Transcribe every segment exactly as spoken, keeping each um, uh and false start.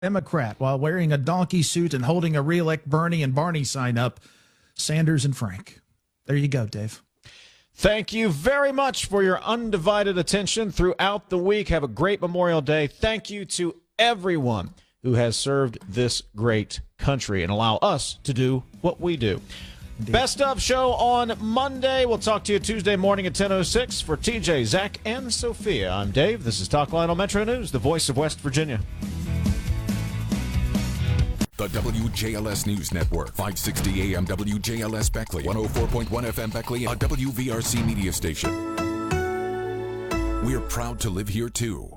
Democrat while wearing a donkey suit and holding a re-elect Bernie and Barney sign up. Sanders and Frank. There you go, Dave. Thank you very much for your undivided attention throughout the week. Have a great Memorial Day. Thank you to everyone who has served this great country and allow us to do what we do. Indeed. Best of show on Monday. We'll talk to you Tuesday morning at ten oh six. For T J, Zach, and Sophia, I'm Dave. This is Talk Lionel Metro News, the voice of West Virginia. The W J L S News Network, five sixty A M W J L S Beckley, one oh four point one F M Beckley, a W V R C media station. We're proud to live here, too.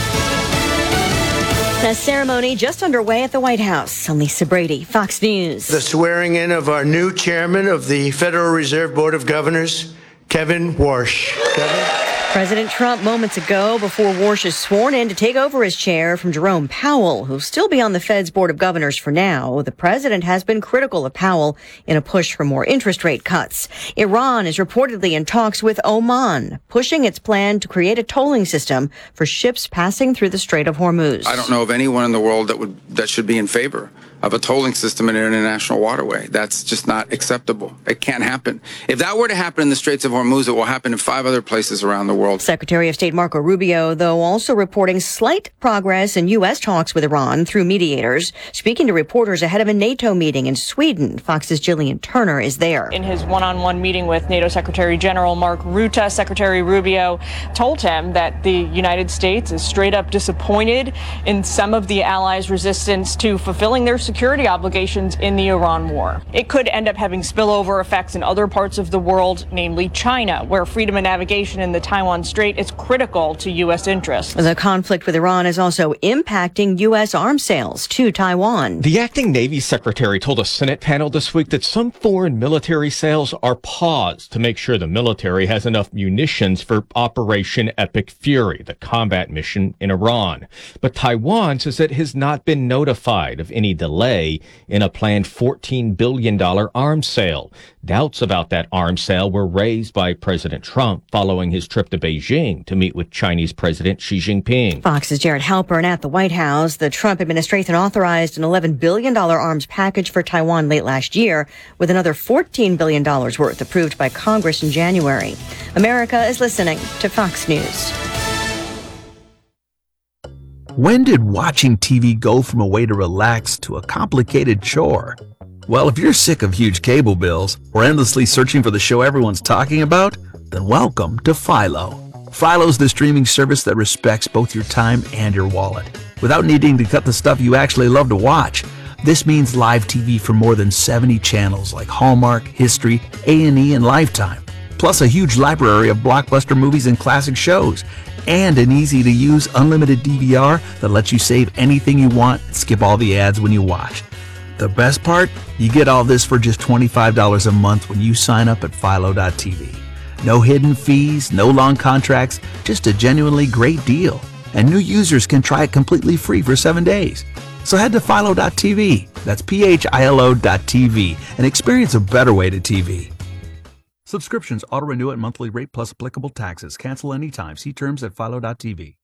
The ceremony just underway at the White House. I'm Lisa Brady, Fox News. The swearing in of our new chairman of the Federal Reserve Board of Governors, Kevin Warsh. Kevin? President Trump moments ago before Warsh is sworn in to take over his chair from Jerome Powell, who'll still be on the Fed's Board of Governors for now. The president has been critical of Powell in a push for more interest rate cuts. Iran is reportedly in talks with Oman, pushing its plan to create a tolling system for ships passing through the Strait of Hormuz. I don't know of anyone in the world that would that should be in favor of a tolling system in an international waterway. That's just not acceptable. It can't happen. If that were to happen in the Straits of Hormuz, it will happen in five other places around the world. Secretary of State Marco Rubio, though, also reporting slight progress in U S talks with Iran through mediators. Speaking to reporters ahead of a NATO meeting in Sweden, Fox's Jillian Turner is there. In his one-on-one meeting with NATO Secretary General Mark Rutte, Secretary Rubio told him that the United States is straight up disappointed in some of the allies' resistance to fulfilling their security obligations in the Iran war. It could end up having spillover effects in other parts of the world, namely China, where freedom of navigation in the Taiwan Strait is critical to U S interests. The conflict with Iran is also impacting U S arms sales to Taiwan. The acting Navy secretary told a Senate panel this week that some foreign military sales are paused to make sure the military has enough munitions for Operation Epic Fury, the combat mission in Iran. But Taiwan says it has not been notified of any delay in a planned fourteen billion dollars arms sale. Doubts about that arms sale were raised by President Trump following his trip to Beijing to meet with Chinese President Xi Jinping. Fox's Jared Halpern at the White House. The Trump administration authorized an eleven billion dollars arms package for Taiwan late last year, with another fourteen billion dollars worth approved by Congress in January. America is listening to Fox News. When did watching T V go from a way to relax to a complicated chore? Well, if you're sick of huge cable bills or endlessly searching for the show everyone's talking about, then welcome to Philo. Philo's the streaming service that respects both your time and your wallet, without needing to cut the stuff you actually love to watch. This means live T V for more than seventy channels like Hallmark, History, A and E, and Lifetime, plus a huge library of blockbuster movies and classic shows, and an easy-to-use unlimited D V R that lets you save anything you want and skip all the ads when you watch. The best part? You get all this for just twenty-five dollars a month when you sign up at Philo dot T V. No hidden fees, no long contracts, just a genuinely great deal. And new users can try it completely free for seven days. So head to Philo dot T V, that's P H I L O dot T V, and experience a better way to T V. Subscriptions auto-renew at monthly rate plus applicable taxes. Cancel anytime. See terms at Philo dot T V.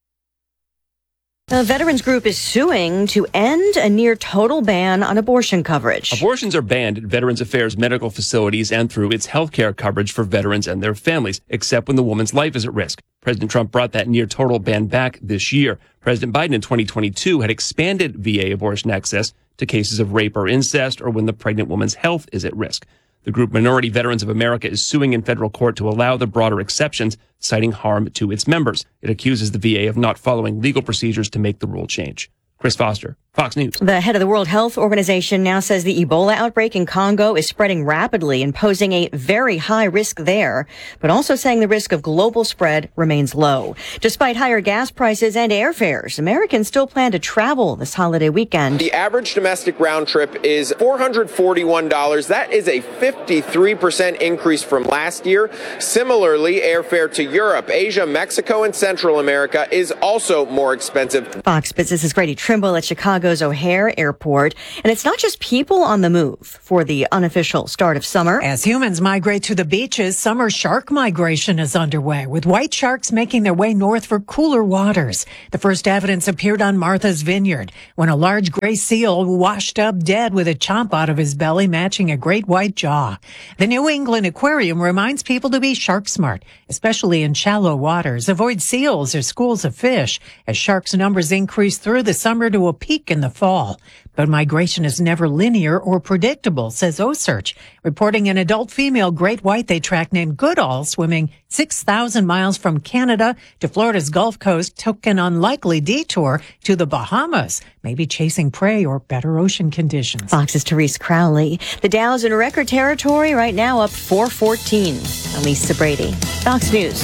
The Veterans Group is suing to end a near-total ban on abortion coverage. Abortions are banned at Veterans Affairs medical facilities and through its health care coverage for veterans and their families, except when the woman's life is at risk. President Trump brought that near-total ban back this year. President Biden in twenty twenty-two had expanded V A abortion access to cases of rape or incest or when the pregnant woman's health is at risk. The group Minority Veterans of America is suing in federal court to allow the broader exceptions, citing harm to its members. It accuses the V A of not following legal procedures to make the rule change. Chris Foster, Fox News. The head of the World Health Organization now says the Ebola outbreak in Congo is spreading rapidly and posing a very high risk there, but also saying the risk of global spread remains low. Despite higher gas prices and airfares, Americans still plan to travel this holiday weekend. The average domestic round trip is four hundred forty-one dollars. That is a fifty-three percent increase from last year. Similarly, airfare to Europe, Asia, Mexico, and Central America is also more expensive. Fox Business's Grady Trimble at Chicago Chicago's O'Hare Airport. And it's not just people on the move for the unofficial start of summer. As humans migrate to the beaches, summer shark migration is underway, with white sharks making their way north for cooler waters. The first evidence appeared on Martha's Vineyard when a large gray seal washed up dead with a chomp out of his belly matching a great white jaw. The New England Aquarium reminds people to be shark smart, especially in shallow waters. Avoid seals or schools of fish as sharks' numbers increase through the summer to a peak in the fall. But migration is never linear or predictable, says OCEARCH, reporting an adult female great white they tracked named Goodall swimming six thousand miles from Canada to Florida's Gulf Coast took an unlikely detour to the Bahamas, maybe chasing prey or better ocean conditions. Fox's Therese Crowley. The Dow's in record territory right now, up four fourteen. I'm Lisa Brady, Fox News.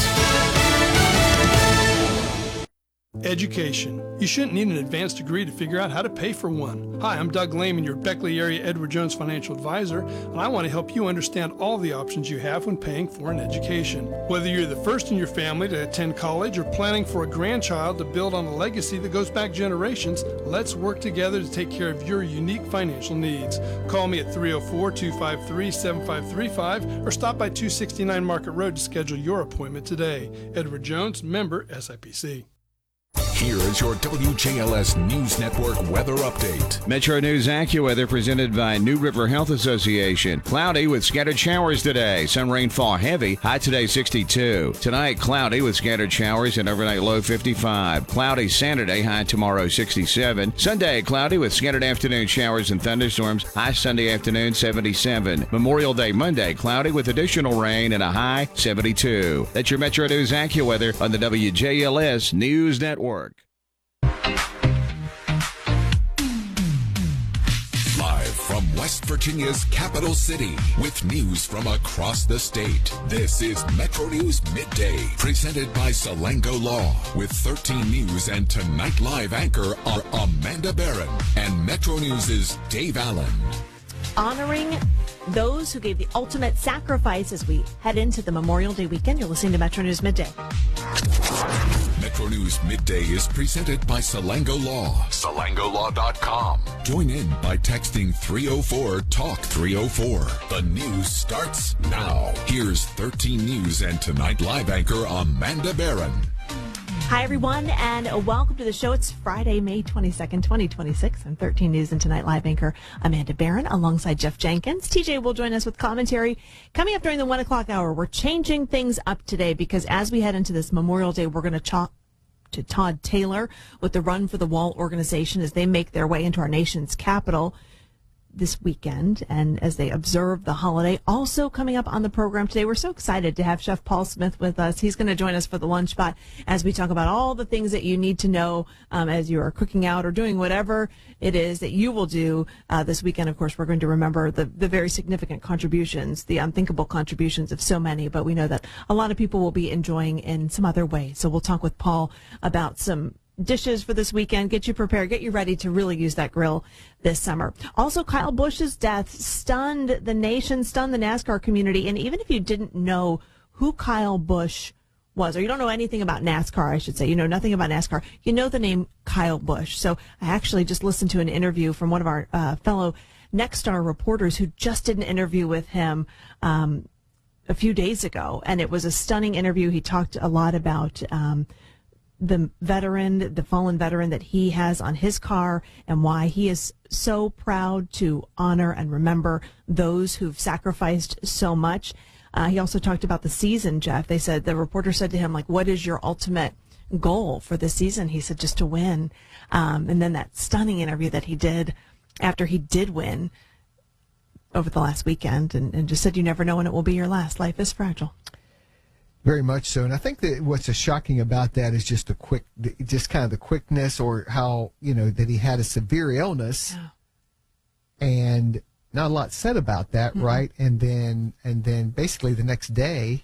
Education. You shouldn't need an advanced degree to figure out how to pay for one. Hi, I'm Doug Lehman, your Beckley area Edward Jones financial advisor, and I want to help you understand all the options you have when paying for an education. Whether you're the first in your family to attend college or planning for a grandchild to build on a legacy that goes back generations, let's work together to take care of your unique financial needs. Call me at three oh four, two five three, seven five three five or stop by two sixty-nine Market Road to schedule your appointment today. Edward Jones, member S I P C. Here is your W J L S News Network weather update. Metro News AccuWeather presented by New River Health Association. Cloudy with scattered showers today. Some rainfall heavy. High today sixty-two. Tonight cloudy with scattered showers and overnight low fifty-five. Cloudy Saturday. High tomorrow sixty-seven. Sunday cloudy with scattered afternoon showers and thunderstorms. High Sunday afternoon seventy-seven. Memorial Day Monday cloudy with additional rain and a high seventy-two. That's your Metro News AccuWeather on the W J L S News Network. Live from West Virginia's capital city with news from across the state. This is Metro News Midday, presented by Salango Law, with thirteen News and Tonight Live anchor are Amanda Barron and Metro News' Dave Allen. Honoring those who gave the ultimate sacrifice as we head into the Memorial Day weekend. You're listening to Metro News Midday. Metro News Midday is presented by Salango Law. Salango Law dot com. Join in by texting three oh four talk three oh four. The news starts now. Here's thirteen News and Tonight Live anchor Amanda Barron. Hi, everyone, and welcome to the show. It's Friday, May twenty-second, twenty twenty-six. I'm thirteen News and Tonight Live anchor Amanda Barron alongside Jeff Jenkins. T J will join us with commentary. Coming up during the one o'clock hour, we're changing things up today because as we head into this Memorial Day, we're going to talk to Todd Taylor with the Run for the Wall organization as they make their way into our nation's capital this weekend and as they observe the holiday. Also coming up on the program today, we're so excited to have Chef Paul Smith with us. He's going to join us for the lunch spot as we talk about all the things that you need to know um, as you are cooking out or doing whatever it is that you will do uh, this weekend. Of course, we're going to remember the, the very significant contributions, the unthinkable contributions of so many, but we know that a lot of people will be enjoying in some other way. So we'll talk with Paul about some dishes for this weekend, get you prepared, get you ready to really use that grill this summer. Also, Kyle Busch's death stunned the nation, stunned the NASCAR community. And even if you didn't know who Kyle Busch was, or you don't know anything about NASCAR, I should say, you know nothing about NASCAR, you know the name Kyle Busch. So I actually just listened to an interview from one of our uh, fellow Nexstar reporters who just did an interview with him um, a few days ago. And it was a stunning interview. He talked a lot about um, the veteran, the fallen veteran that he has on his car and why he is so proud to honor and remember those who've sacrificed so much. Uh, he also talked about the season, Jeff. They said, the reporter said to him, like, what is your ultimate goal for this season? He said, just to win. Um, and then that stunning interview that he did after he did win over the last weekend and, and just said, you never know when it will be your last. Life is fragile. Very much so. And I think that what's shocking about that is just the quick, just kind of the quickness or how, you know, that he had a severe illness yeah. and not a lot said about that, mm-hmm. right? And then, and then basically the next day,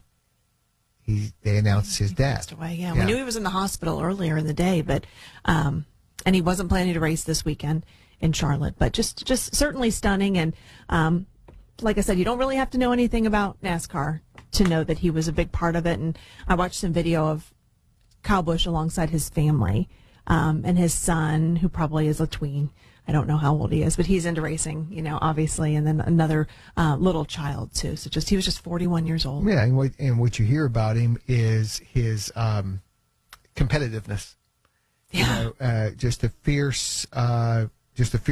he, they announced his he death. Passed away, yeah. yeah. We knew he was in the hospital earlier in the day, but, um, and he wasn't planning to race this weekend in Charlotte, but just, just certainly stunning. And, um, like I said, you don't really have to know anything about NASCAR to know that he was a big part of it. And I watched some video of Kyle Busch alongside his family um, and his son, who probably is a tween. I don't know how old he is, but he's into racing, you know, obviously, and then another uh, little child too. So just he was just forty-one years old. Yeah, and what, and what you hear about him is his um, competitiveness. Yeah, you know, uh, just a fierce, uh, just a fierce.